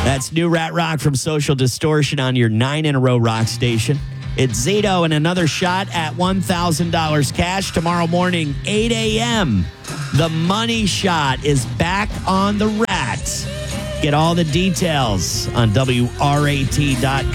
That's new Rat Rock from Social Distortion on your 9-in-a-row rock station. It's Zito and another shot at $1,000 cash tomorrow morning, 8 a.m. The Money Shot is back on the Rat. Get all the details on WRAT.com.